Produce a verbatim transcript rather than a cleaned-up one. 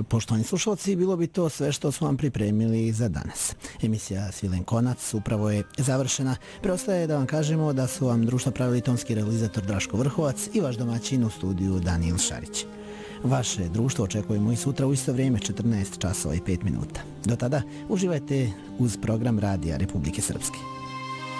poštovani slušalci, bilo bi to sve što smo vam pripremili za danas. Emisija Svilen konac upravo je završena. Preostaje da vam kažemo da su vam društvo pravili tonski realizator Draško Vrhovac i vaš domaćin u studiju Danijel Šarić. Vaše društvo očekujemo i sutra u isto vrijeme, četrnaest časova i pet minuta. Do tada uživajte uz program Radija Republike Srpske.